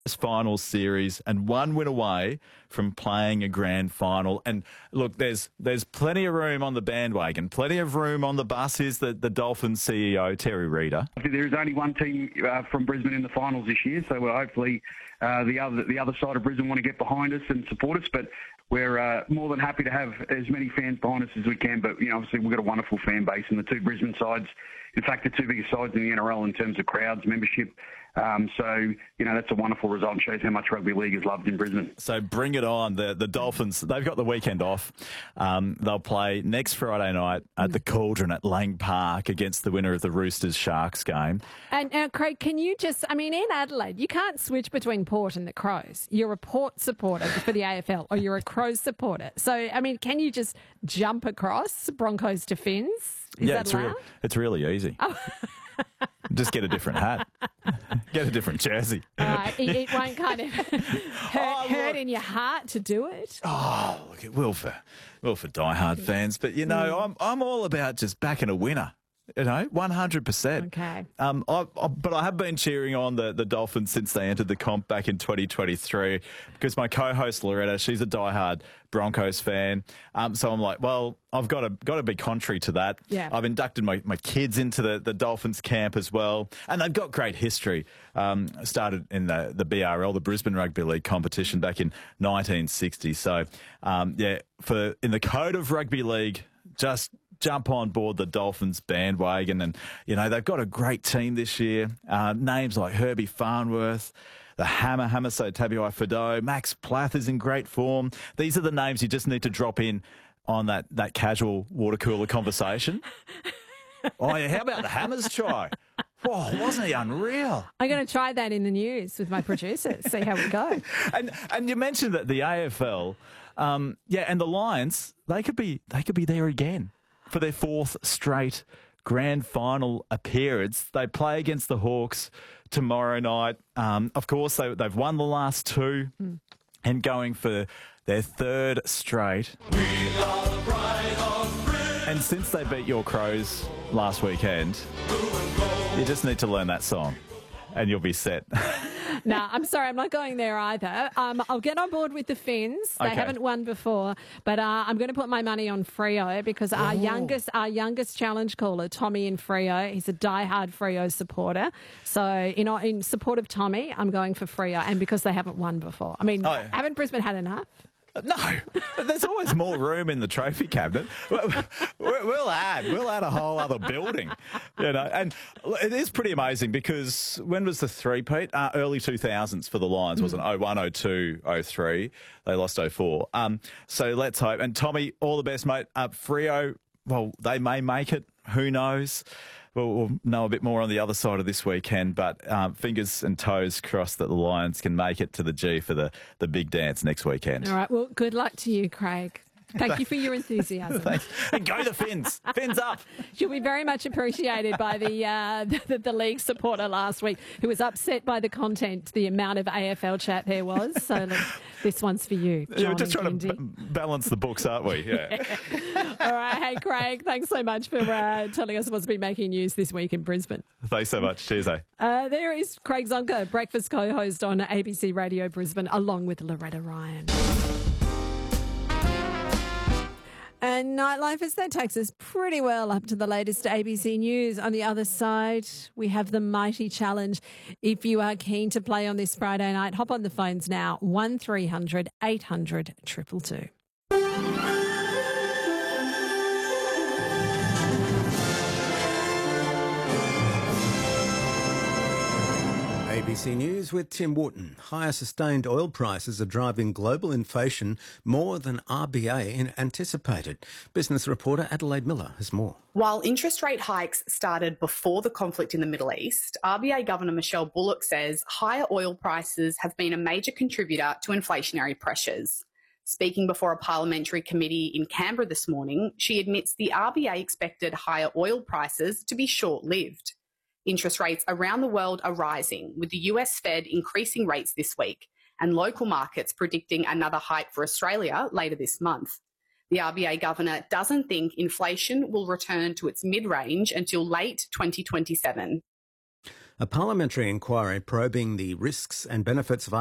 finals series and one win away from playing a grand final. And look, there's plenty of room on the bandwagon, plenty of room on the bus. Is the Dolphins CEO, Terry Reader. There is only one team from Brisbane in the finals this year, so hopefully the other side of Brisbane want to get behind us and support us. But we're more than happy to have as many fans behind us as we can. But, obviously we've got a wonderful fan base, and the two Brisbane sides, in fact, the two biggest sides in the NRL in terms of crowds, membership. So, that's a wonderful result and shows how much rugby league is loved in Brisbane. So bring it on. The Dolphins, they've got the weekend off. They'll play next Friday night at the Cauldron at Lang Park against the winner of the Roosters-Sharks game. And Craig, can you in Adelaide, you can't switch between Port and the Crows. You're a Port supporter for the AFL or you're a Crows supporter. So, can you just jump across Broncos to Finns? Is that allowed? It's really easy. Oh. Just get a different hat. Get a different jersey. It won't kind of hurt in your heart to do it. Oh, look, it will for diehard fans. But, I'm all about just backing a winner. 100%. Okay. But I have been cheering on the Dolphins since they entered the comp back in 2023 because my co-host Loretta, she's a diehard Broncos fan. So I'm like, well, I've got to be contrary to that. Yeah. I've inducted my kids into the Dolphins camp as well, and they've got great history. Started in the BRL, the Brisbane Rugby League competition back in 1960. So in the code of rugby league, just jump on board the Dolphins bandwagon. And, they've got a great team this year. Names like Herbie Farnworth, the Hammer, so Tabuai Fidow, Max Plath is in great form. These are the names you just need to drop in on that casual water cooler conversation. Oh, yeah, how about the Hammers try? Oh, wasn't he unreal? I'm going to try that in the news with my producers, see how we go. And you mentioned that the AFL, and the Lions, they could be there again for their fourth straight grand final appearance. They play against the Hawks tomorrow night. Of course, they've won the last two and going for their third straight. We are the pride of Britain. And since they beat your Crows last weekend, you just need to learn that song and you'll be set. No, I'm sorry, I'm not going there either. I'll get on board with the Finns. They haven't won before, but I'm going to put my money on Freo because our youngest challenge caller, Tommy in Freo, he's a diehard Freo supporter. So, in support of Tommy, I'm going for Freo, and because they haven't won before. Haven't Brisbane had enough? No, there's always more room in the trophy cabinet. We'll add a whole other building, And it is pretty amazing because when was the three-peat? Early 2000s for the Lions, wasn't it? 01, 02, 03. They lost 04. So let's hope. And Tommy, all the best, mate. Freo, well, they may make it. Who knows? We'll know a bit more on the other side of this weekend, but fingers and toes crossed that the Lions can make it to the G for the big dance next weekend. All right, well, good luck to you, Craig. Thank you for your enthusiasm. Thanks. And go the Finns. Fins up. She'll be very much appreciated by the league supporter last week who was upset by the content, the amount of AFL chat there was. So look, this one's for you, John. We're just trying to balance the books, aren't we? Yeah. All right. Hey, Craig, thanks so much for telling us what's been making news this week in Brisbane. Thanks so much. Cheers, There is Craig Zonka, breakfast co-host on ABC Radio Brisbane, along with Loretta Ryan. And nightlife as that takes us pretty well up to the latest ABC News. On the other side, we have the mighty challenge. If you are keen to play on this Friday night, hop on the phones now, 1300 800 222. ABC News with Tim Wharton. Higher sustained oil prices are driving global inflation more than RBA anticipated. Business reporter Adelaide Miller has more. While interest rate hikes started before the conflict in the Middle East, RBA Governor Michelle Bullock says higher oil prices have been a major contributor to inflationary pressures. Speaking before a parliamentary committee in Canberra this morning, she admits the RBA expected higher oil prices to be short-lived. Interest rates around the world are rising, with the US Fed increasing rates this week and local markets predicting another hike for Australia later this month. The RBA governor doesn't think inflation will return to its mid-range until late 2027. A parliamentary inquiry probing the risks and benefits of